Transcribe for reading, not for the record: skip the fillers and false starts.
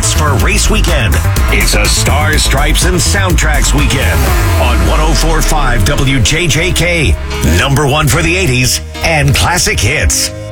tickets for race weekend. It's a Stars, Stripes, and Soundtracks weekend on 104.5 WJJK. Number one for the 80s and classic hits.